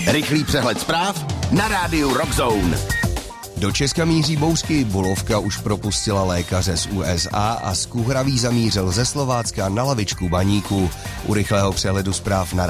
Rychlý přehled zpráv na rádiu Rockzone. Do Česka míří bouřky, Bulovka už propustila lékaře z USA a z Kuhraví zamířil ze Slovácka na lavičku Baníku. U rychlého přehledu zpráv na